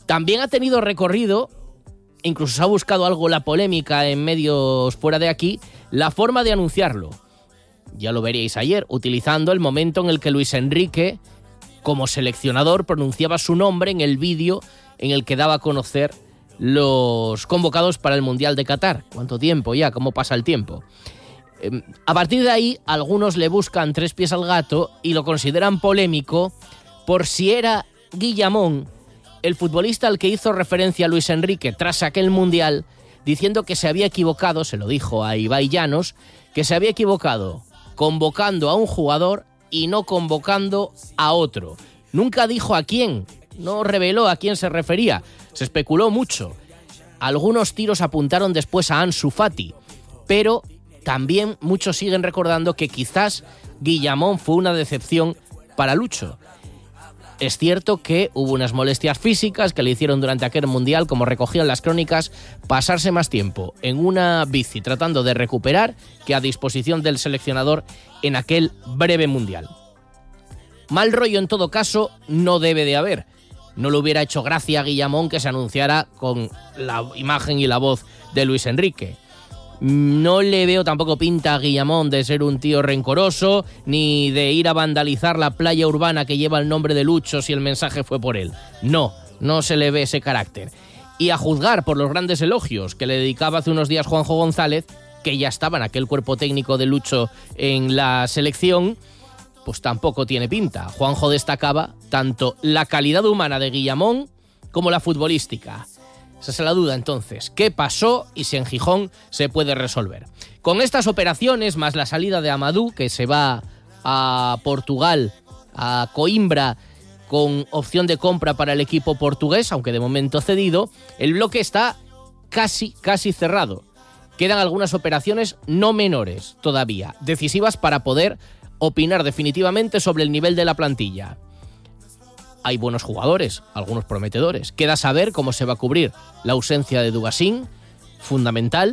También ha tenido recorrido, incluso se ha buscado algo la polémica en medios fuera de aquí, la forma de anunciarlo. Ya lo veríais ayer, utilizando el momento en el que Luis Enrique, como seleccionador, pronunciaba su nombre en el vídeo en el que daba a conocer los convocados para el Mundial de Qatar. ¿Cuánto tiempo ya? ¿Cómo pasa el tiempo? A partir de ahí, algunos le buscan tres pies al gato y lo consideran polémico por si era Guillamón, el futbolista al que hizo referencia Luis Enrique tras aquel Mundial, diciendo que se había equivocado, se lo dijo a Ibai Llanos, que se había equivocado convocando a un jugador y no convocando a otro. Nunca dijo a quién, no reveló a quién se refería, se especuló mucho. Algunos tiros apuntaron después a Ansu Fati, pero también muchos siguen recordando que quizás Guillamón fue una decepción para Lucho. Es cierto que hubo unas molestias físicas que le hicieron durante aquel Mundial, como recogían las crónicas, pasarse más tiempo en una bici tratando de recuperar que a disposición del seleccionador en aquel breve Mundial. Mal rollo en todo caso no debe de haber. No le hubiera hecho gracia a Guillamón que se anunciara con la imagen y la voz de Luis Enrique. No le veo tampoco pinta a Guillamón de ser un tío rencoroso, ni de ir a vandalizar la playa urbana que lleva el nombre de Lucho si el mensaje fue por él. No se le ve ese carácter. Y a juzgar por los grandes elogios que le dedicaba hace unos días Juanjo González, que ya estaba en aquel cuerpo técnico de Lucho en la selección, pues tampoco tiene pinta. Juanjo destacaba tanto la calidad humana de Guillamón como la futbolística. Esa es la duda entonces. ¿Qué pasó y si en Gijón se puede resolver? Con estas operaciones, más la salida de Amadou, que se va a Portugal, a Coimbra, con opción de compra para el equipo portugués, aunque de momento cedido, el bloque está casi cerrado. Quedan algunas operaciones no menores todavía, decisivas para poder opinar definitivamente sobre el nivel de la plantilla. Hay buenos jugadores, algunos prometedores. Queda saber cómo se va a cubrir la ausencia de Dubasín, fundamental.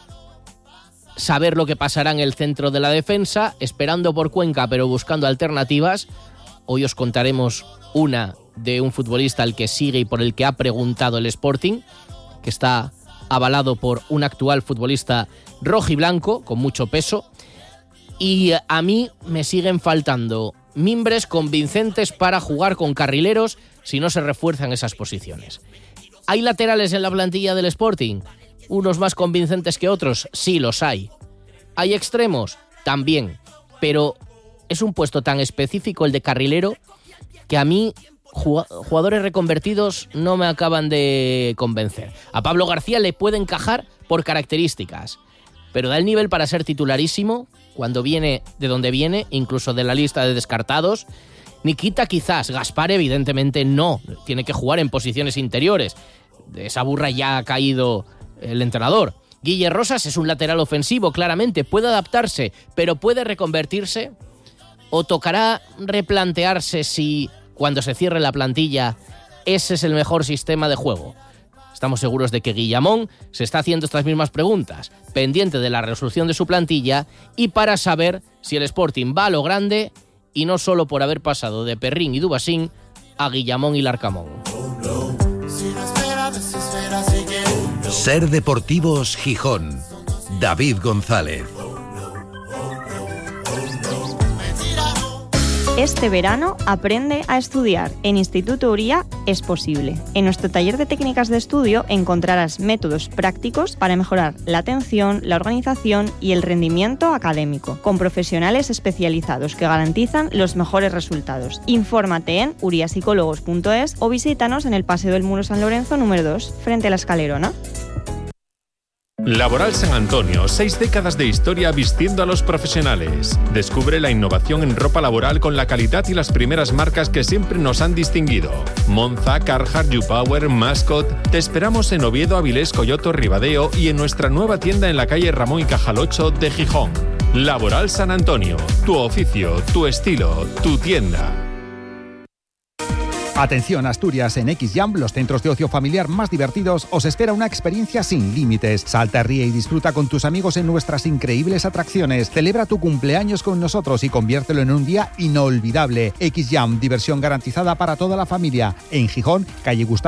Saber lo que pasará en el centro de la defensa, esperando por Cuenca, pero buscando alternativas. Hoy os contaremos una de un futbolista al que sigue y por el que ha preguntado el Sporting, que está avalado por un actual futbolista rojiblanco, con mucho peso. Y a mí me siguen faltando mimbres convincentes para jugar con carrileros si no se refuerzan esas posiciones. ¿Hay laterales en la plantilla del Sporting? ¿Unos más convincentes que otros? Sí, los hay. ¿Hay extremos? También. Pero es un puesto tan específico el de carrilero que a mí jugadores reconvertidos no me acaban de convencer. A Pablo García le puede encajar por características, pero da el nivel para ser titularísimo cuando viene de donde viene, incluso de la lista de descartados. Nikita quizás, Gaspar evidentemente no, tiene que jugar en posiciones interiores. De esa burra ya ha caído el entrenador. Guille Rosas es un lateral ofensivo, claramente, puede adaptarse, pero puede reconvertirse. ¿O tocará replantearse si, cuando se cierre la plantilla, ese es el mejor sistema de juego? Estamos seguros de que Guillamón se está haciendo estas mismas preguntas, pendiente de la resolución de su plantilla y para saber si el Sporting va a lo grande y no solo por haber pasado de Perrín y Dubasín a Guillamón y Larcamón. Ser Deportivos Gijón. David González. Este verano aprende a estudiar. En Instituto Uría es posible. En nuestro taller de técnicas de estudio encontrarás métodos prácticos para mejorar la atención, la organización y el rendimiento académico, con profesionales especializados que garantizan los mejores resultados. Infórmate en uriapsicólogos.es o visítanos en el Paseo del Muro San Lorenzo número 2, frente a la Escalerona. Laboral San Antonio, 6 décadas de historia vistiendo a los profesionales. Descubre la innovación en ropa laboral con la calidad y las primeras marcas que siempre nos han distinguido. Monza, Carhartt, YouPower, Mascot. Te esperamos en Oviedo, Avilés, Coyoto, Ribadeo y en nuestra nueva tienda en la calle Ramón y Cajal 8 de Gijón. Laboral San Antonio, tu oficio, tu estilo, tu tienda. Atención Asturias, en XJam, los centros de ocio familiar más divertidos, os espera una experiencia sin límites. Salta, ríe y disfruta con tus amigos en nuestras increíbles atracciones. Celebra tu cumpleaños con nosotros y conviértelo en un día inolvidable. XJam, diversión garantizada para toda la familia. En Gijón, calle Gustavo